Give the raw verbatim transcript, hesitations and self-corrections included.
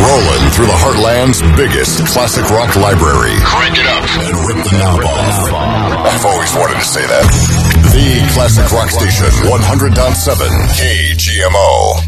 rolling through the Heartland's biggest classic rock library. Crank it up and rip the knob off. I've always wanted to say that. The Classic Rock Station, one hundred point seven K G M O.